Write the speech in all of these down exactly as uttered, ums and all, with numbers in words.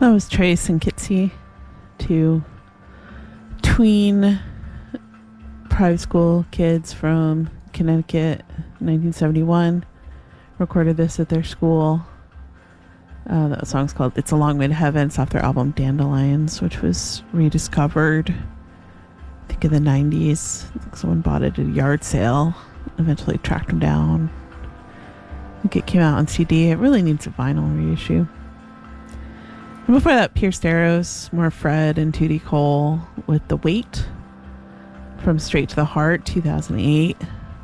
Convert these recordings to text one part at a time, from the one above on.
That was Trace and Kitsy, two tween private school kids from Connecticut, nineteen seventy-one. Recorded this at their school. Uh, that song's called It's a Long Way to Heaven. It's off their album Dandelions, which was rediscovered, I think, in the nineties. Someone bought it at a yard sale, eventually tracked them down. I think it came out on C D. It really needs a vinyl reissue. And before that, Pierced Arrows, more Fred and Tootie Cole with The Weight from Straight to the Heart, two thousand eight.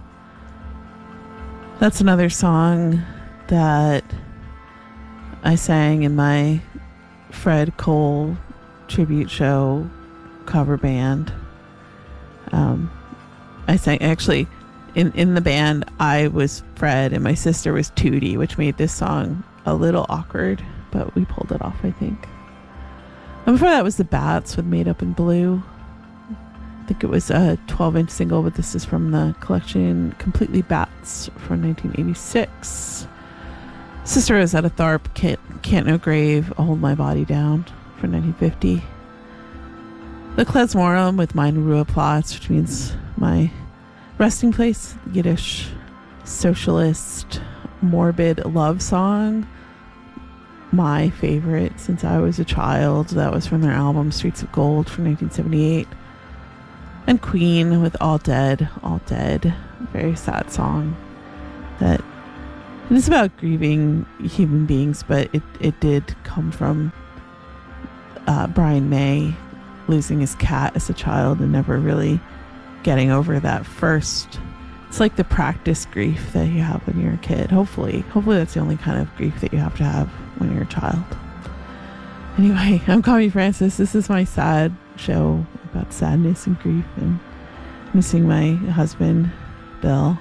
That's another song that I sang in my Fred Cole tribute show cover band. Um, I sang, actually, in, in the band, I was Fred and my sister was Tootie, which made this song a little awkward, but we pulled it off, I think. And before that was The Bats with Made Up in Blue. I think it was a twelve-inch single, but this is from the collection Completely Bats from nineteen eighty-six. Sister Rosetta Tharpe, Can't, Can't No Grave, Hold My Body Down from nineteen fifty. The Klezmorim with Meine Ruheplatz, which means my resting place, Yiddish socialist morbid love song. My favorite since I was a child. That was from their album Streets of Gold from nineteen seventy-eight. And Queen with All Dead, All Dead. Very sad song. That it is about grieving human beings, but it, it did come from uh, Brian May losing his cat as a child and never really getting over that first. It's like the practice grief that you have when you're a kid. Hopefully, hopefully that's the only kind of grief that you have to have when you're a child. Anyway, I'm Connie Francis. This is my sad show about sadness and grief and missing my husband, Bill.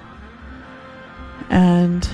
And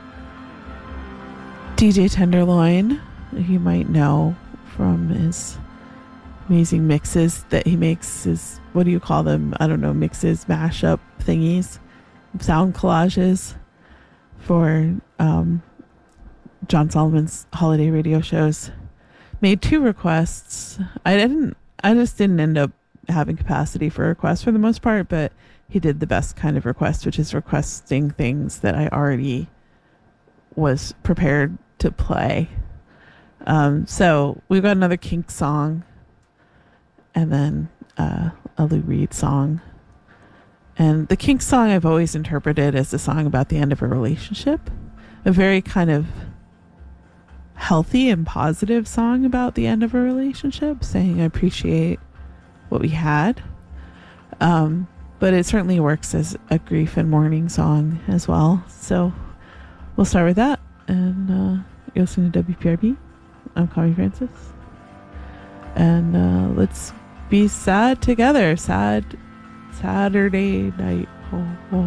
D J Tenderloin, you might know from his amazing mixes that he makes, his, what do you call them? I don't know, mixes, mashup thingies, sound collages for um, John Solomon's holiday radio shows. Made two requests. I didn't, I just didn't end up having capacity for requests for the most part, but he did the best kind of request, which is requesting things that I already was prepared to play. Um, so we've got another Kink song and then uh, a Lou Reed song. And the Kink song I've always interpreted as a song about the end of a relationship. A very kind of healthy and positive song about the end of a relationship, saying I appreciate what we had. Um, but it certainly works as a grief and mourning song as well. So we'll start with that. And uh, you're listening to W P R B. I'm Connie Francis. And uh, let's be sad together. Sad Saturday night. Oh, oh.